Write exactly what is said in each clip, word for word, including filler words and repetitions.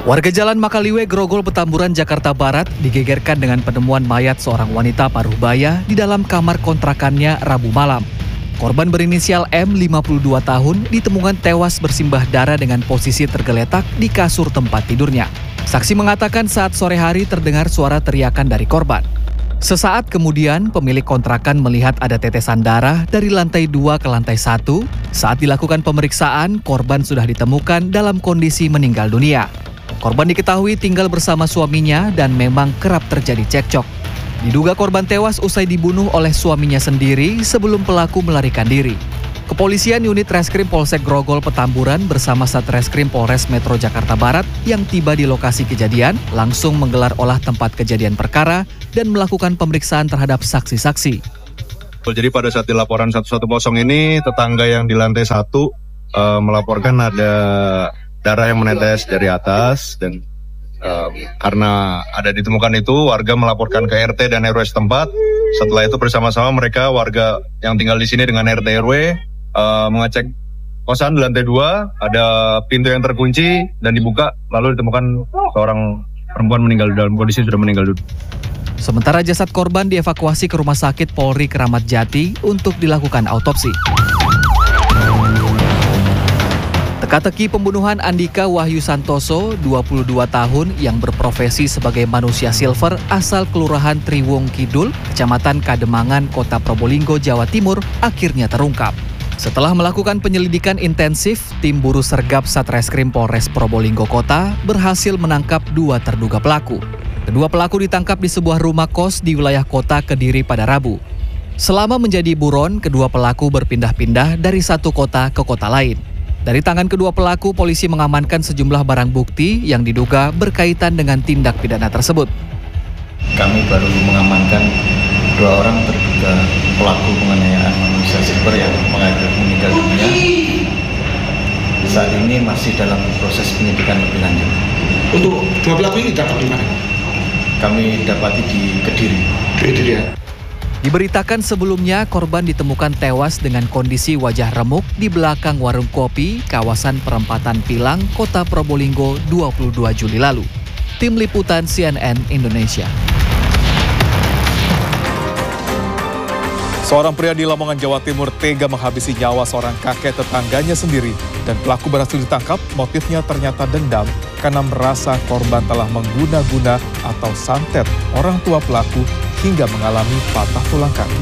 Warga Jalan Makaliwe, Grogol, Petamburan, Jakarta Barat digegerkan dengan penemuan mayat seorang wanita paruh baya di dalam kamar kontrakannya Rabu malam. Korban berinisial M, lima puluh dua tahun, ditemukan tewas bersimbah darah dengan posisi tergeletak di kasur tempat tidurnya. Saksi mengatakan saat sore hari terdengar suara teriakan dari korban. Sesaat kemudian, pemilik kontrakan melihat ada tetesan darah dari lantai dua ke lantai satu. Saat dilakukan pemeriksaan, korban sudah ditemukan dalam kondisi meninggal dunia. Korban diketahui tinggal bersama suaminya dan memang kerap terjadi cekcok. Diduga korban tewas usai dibunuh oleh suaminya sendiri sebelum pelaku melarikan diri. Kepolisian unit Reskrim Polsek Grogol Petamburan bersama Satreskrim Polres Metro Jakarta Barat yang tiba di lokasi kejadian langsung menggelar olah tempat kejadian perkara dan melakukan pemeriksaan terhadap saksi-saksi. Jadi pada saat di laporan seratus sepuluh ini, tetangga yang di lantai satu uh, melaporkan ada darah yang menetes dari atas dan uh, karena ada ditemukan itu, warga melaporkan ke R T dan R W setempat. Setelah itu bersama-sama mereka warga yang tinggal di sini dengan R T R W uh, mengecek kosan di lantai dua, ada pintu yang terkunci dan dibuka, lalu ditemukan seorang perempuan meninggal dalam kondisi sudah meninggal dunia. Sementara jasad korban dievakuasi ke Rumah Sakit Polri Kramat Jati untuk dilakukan autopsi. Teka-teki pembunuhan Andika Wahyu Santoso, dua puluh dua tahun, yang berprofesi sebagai manusia silver asal Kelurahan Triwung Kidul, Kecamatan Kademangan, Kota Probolinggo, Jawa Timur, akhirnya terungkap. Setelah melakukan penyelidikan intensif, tim buru sergap Satreskrim Polres Probolinggo Kota berhasil menangkap dua terduga pelaku. Kedua pelaku ditangkap di sebuah rumah kos di wilayah Kota Kediri pada Rabu. Selama menjadi buron, kedua pelaku berpindah-pindah dari satu kota ke kota lain. Dari tangan kedua pelaku, polisi mengamankan sejumlah barang bukti yang diduga berkaitan dengan tindak pidana tersebut. Kami baru mengamankan dua orang terduga pelaku penganiayaan manusia silver yang mengakibatkan meninggal dunia. Saat ini masih dalam proses penyidikan lebih lanjut. Untuk dua pelaku ini dapat di mana? Kami dapati di Kediri. Di Kediri ya. Diberitakan sebelumnya korban ditemukan tewas dengan kondisi wajah remuk di belakang warung kopi kawasan Perempatan Pilang, Kota Probolinggo dua puluh dua Juli lalu. Tim Liputan C N N Indonesia. Seorang pria di Lamongan, Jawa Timur tega menghabisi nyawa seorang kakek tetangganya sendiri dan pelaku berhasil ditangkap. Motifnya ternyata dendam karena merasa korban telah mengguna-guna atau santet orang tua pelaku hingga mengalami patah tulang kaki.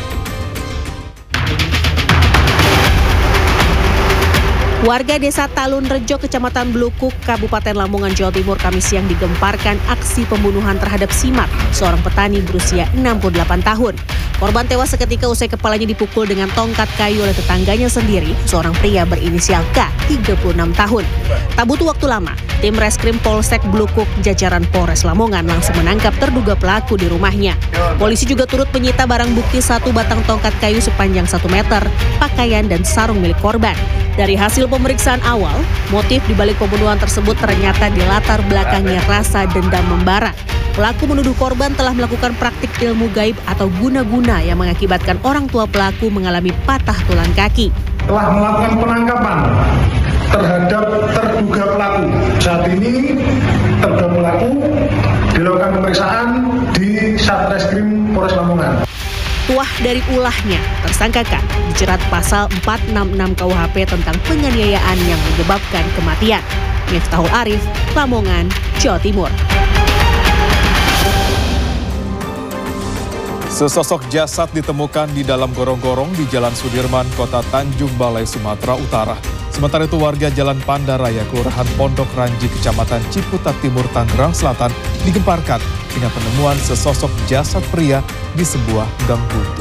Warga Desa Talun Rejo, Kecamatan Blukuk, Kabupaten Lamongan, Jawa Timur, Kamis siang digemparkan aksi pembunuhan terhadap Simat, seorang petani berusia enam puluh delapan tahun. Korban tewas seketika usai kepalanya dipukul dengan tongkat kayu oleh tetangganya sendiri, seorang pria berinisial K, tiga puluh enam tahun. Tak butuh waktu lama, tim Reskrim Polsek Blukuk jajaran Polres Lamongan langsung menangkap terduga pelaku di rumahnya. Polisi juga turut menyita barang bukti satu batang tongkat kayu sepanjang satu meter, pakaian dan sarung milik korban. Dari hasil pemeriksaan awal, motif dibalik pembunuhan tersebut ternyata dilatar belakangnya rasa dendam membara. Pelaku menuduh korban telah melakukan praktik ilmu gaib atau guna-guna yang mengakibatkan orang tua pelaku mengalami patah tulang kaki. Telah melakukan penangkapan terhadap terduga pelaku. Saat ini terduga pelaku dilakukan pemeriksaan di Satreskrim Polres Lamongan. Tuah dari ulahnya, tersangka K dijerat pasal empat enam enam K U H P tentang penganiayaan yang menyebabkan kematian. Miftahul Arif, Lamongan, Jawa Timur. Sesosok jasad ditemukan di dalam gorong-gorong di Jalan Sudirman, Kota Tanjung Balai, Sumatera Utara. Sementara itu warga Jalan Pandaraya, Kelurahan Pondok Ranji, Kecamatan Ciputat Timur, Tangerang Selatan digemparkan dengan penemuan sesosok jasad pria di sebuah gang buntu.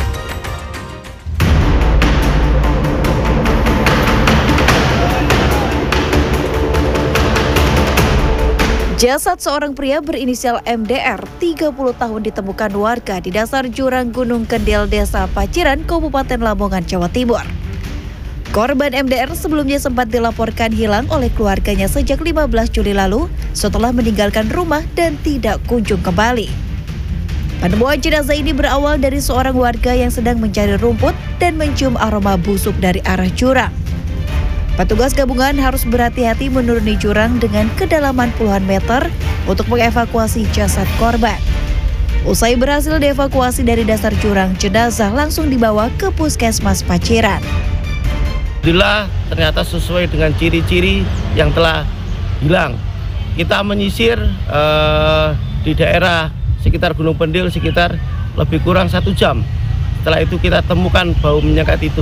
Jasad seorang pria berinisial M D R, tiga puluh tahun, ditemukan warga di dasar jurang Gunung Kendil, Desa Paciran, Kabupaten Lamongan, Jawa Timur. Korban M D R sebelumnya sempat dilaporkan hilang oleh keluarganya sejak lima belas Juli lalu setelah meninggalkan rumah dan tidak kunjung kembali. Penemuan jenazah ini berawal dari seorang warga yang sedang mencari rumput dan mencium aroma busuk dari arah jurang. Petugas gabungan harus berhati-hati menuruni jurang dengan kedalaman puluhan meter untuk mengevakuasi jasad korban. Usai berhasil dievakuasi dari dasar jurang, jenazah langsung dibawa ke Puskesmas Paciran. Alhamdulillah ternyata sesuai dengan ciri-ciri yang telah hilang. Kita menyisir uh, di daerah sekitar Gunung Pendil sekitar lebih kurang satu jam. Setelah itu kita temukan bau menyengat itu.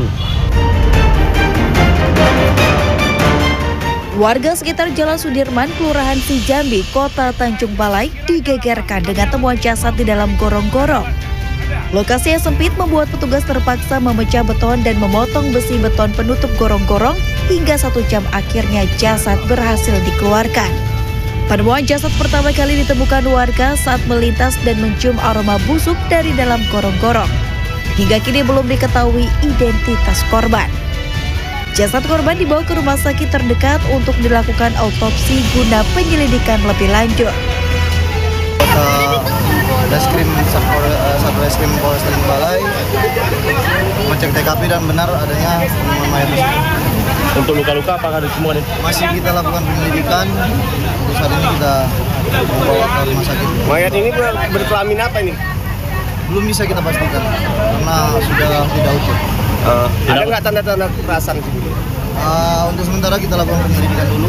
Warga sekitar Jalan Sudirman, Kelurahan Sijambi, Kota Tanjung Balai digegerkan dengan temuan jasad di dalam gorong-gorong. Lokasi yang sempit membuat petugas terpaksa memecah beton dan memotong besi beton penutup gorong-gorong hingga satu jam akhirnya jasad berhasil dikeluarkan. Penemuan jasad pertama kali ditemukan warga saat melintas dan mencium aroma busuk dari dalam gorong-gorong. Hingga kini belum diketahui identitas korban. Jasad korban dibawa ke rumah sakit terdekat untuk dilakukan autopsi guna penyelidikan lebih lanjut. Reskrim Satreskrim Polres Tanjung Balai mengecek T K P dan benar adanya penemuan mayat tersebut. Untuk luka-luka apakah ada semua? Masih kita lakukan penyelidikan. Untuk saat ini kita membawa ke rumah sakit. Mayat ini ber berkelamin apa ini? Belum bisa kita pastikan karena sudah tidak utuh. Uh, ada nggak tanda-tanda kekerasan? Uh, untuk sementara kita lakukan penyelidikan dulu.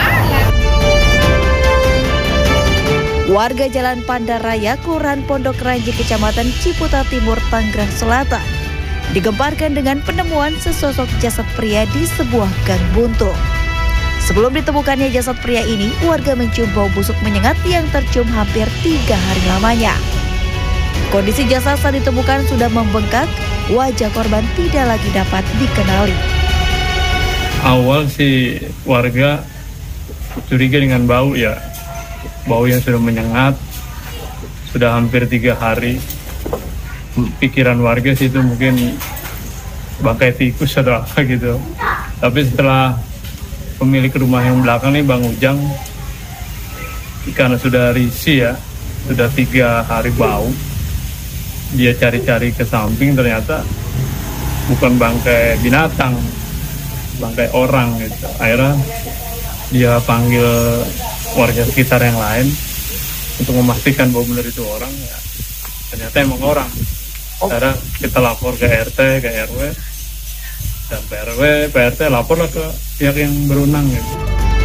Warga Jalan Pandaraya, Kelurahan Pondok Ranji, Kecamatan Ciputat Timur, Tangerang Selatan, digemparkan dengan penemuan sesosok jasad pria di sebuah gang buntu. Sebelum ditemukannya jasad pria ini, warga mencium bau busuk menyengat yang tercium hampir tiga hari lamanya. Kondisi jasad saat ditemukan sudah membengkak, wajah korban tidak lagi dapat dikenali. Awal si warga curiga dengan bau ya, bau yang sudah menyengat, sudah hampir tiga hari. Pikiran warga sih itu mungkin bangkai tikus atau apa gitu. Tapi setelah pemilik rumah yang belakang nih Bang Ujang, karena sudah risih ya, sudah tiga hari bau, dia cari-cari ke samping ternyata bukan bangkai binatang, bangkai orang gitu. Akhirnya dia panggil warga sekitar yang lain untuk memastikan bahwa benar itu orang ya. Ternyata emang orang. Akhirnya kita lapor ke R T, ke R W, dan P R W, P R T laporlah ke pihak yang berwenang gitu.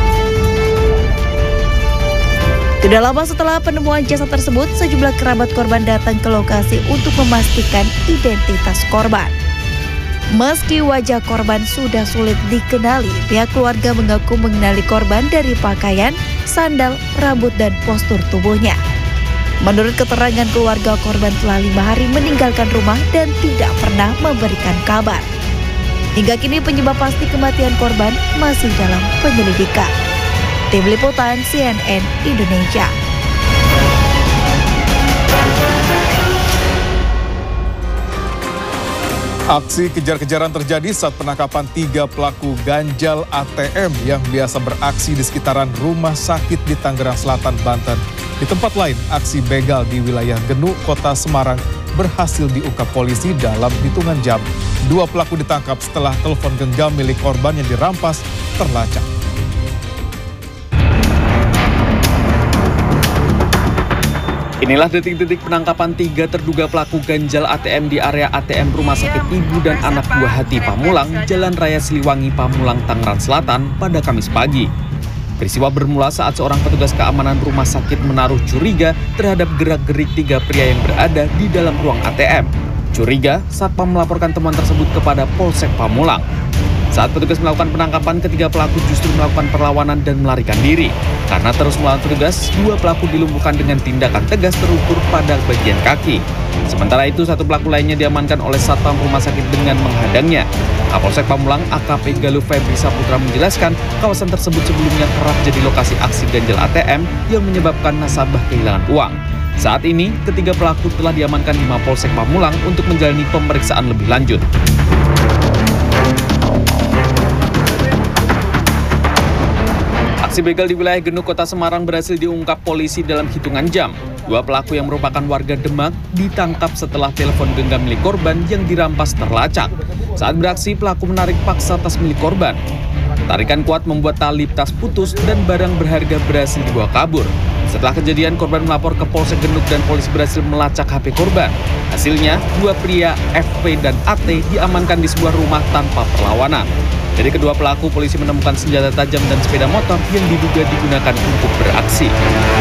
Tidak lama setelah penemuan jasad tersebut, sejumlah kerabat korban datang ke lokasi untuk memastikan identitas korban. Meski wajah korban sudah sulit dikenali, pihak keluarga mengaku mengenali korban dari pakaian, sandal, rambut, dan postur tubuhnya. Menurut keterangan keluarga, korban telah lima hari meninggalkan rumah dan tidak pernah memberikan kabar. Hingga kini penyebab pasti kematian korban masih dalam penyelidikan. Tim Liputan C N N Indonesia. Aksi kejar-kejaran terjadi saat penangkapan tiga pelaku ganjal A T M yang biasa beraksi di sekitaran rumah sakit di Tangerang Selatan, Banten. Di tempat lain, aksi begal di wilayah Genuk, Kota Semarang berhasil diungkap polisi dalam hitungan jam. Dua pelaku ditangkap setelah telepon genggam milik korban yang dirampas terlacak. Inilah detik-detik penangkapan tiga terduga pelaku ganjal A T M di area A T M Rumah Sakit Ibu dan Anak Buah Hati Pamulang, Jalan Raya Siliwangi, Pamulang, Tangerang Selatan pada Kamis pagi. Peristiwa bermula saat seorang petugas keamanan rumah sakit menaruh curiga terhadap gerak-gerik tiga pria yang berada di dalam ruang A T M. Curiga, satpam melaporkan temuan tersebut kepada Polsek Pamulang. Saat petugas melakukan penangkapan, ketiga pelaku justru melakukan perlawanan dan melarikan diri. Karena terus melawan petugas, dua pelaku dilumpuhkan dengan tindakan tegas terukur pada bagian kaki. Sementara itu, satu pelaku lainnya diamankan oleh satpam rumah sakit dengan menghadangnya. Kapolsek Pamulang A K P Galuh Febri Saputra menjelaskan, kawasan tersebut sebelumnya kerap jadi lokasi aksi ganjal A T M yang menyebabkan nasabah kehilangan uang. Saat ini, ketiga pelaku telah diamankan di Mapolsek Pamulang untuk menjalani pemeriksaan lebih lanjut. Aksi begal di wilayah Genuk, Kota Semarang berhasil diungkap polisi dalam hitungan jam. Dua pelaku yang merupakan warga Demak ditangkap setelah telepon genggam milik korban yang dirampas terlacak. Saat beraksi, pelaku menarik paksa tas milik korban. Tarikan kuat membuat tali tas putus dan barang berharga berhasil dibawa kabur. Setelah kejadian, korban melapor ke Polsek Genuk dan polisi berhasil melacak H P korban. Hasilnya, dua pria F P dan A T diamankan di sebuah rumah tanpa perlawanan. Dari kedua pelaku, polisi menemukan senjata tajam dan sepeda motor yang diduga digunakan untuk beraksi.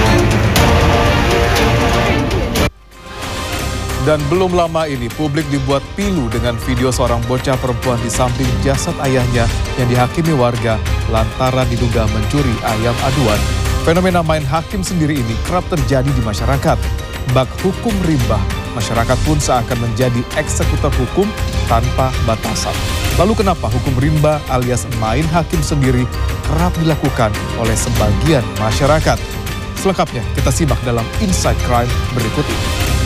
Dan belum lama ini, publik dibuat pilu dengan video seorang bocah perempuan di samping jasad ayahnya yang dihakimi warga lantaran diduga mencuri ayam aduan. Fenomena main hakim sendiri ini kerap terjadi di masyarakat. Bak hukum rimba, masyarakat pun seakan menjadi eksekutor hukum tanpa batasan. Lalu kenapa hukum rimba alias main hakim sendiri kerap dilakukan oleh sebagian masyarakat? Selengkapnya kita simak dalam Inside Crime berikut ini.